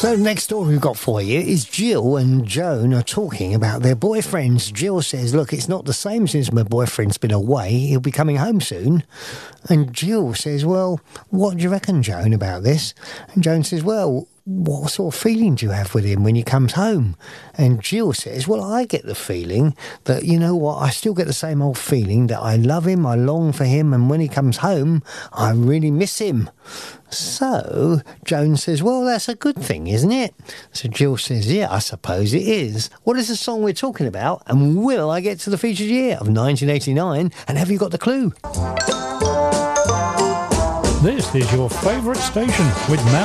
So next story we've got for you is Jill and Joan are talking about their boyfriends. Jill says, look, it's not the same since my boyfriend's been away. He'll be coming home soon. And Jill says, well, what do you reckon, Joan, about this? And Joan says, well, what sort of feeling do you have with him when he comes home? And Jill says, well, I get the feeling that, you know what, I still get the same old feeling that I love him, I long for him, and when he comes home, I really miss him. So Joan says, well, that's a good thing, isn't it? So Jill says, yeah, I suppose it is. What is the song we're talking about? And will I get to the featured year of 1989? And have you got the clue? This is your favourite station with Mel.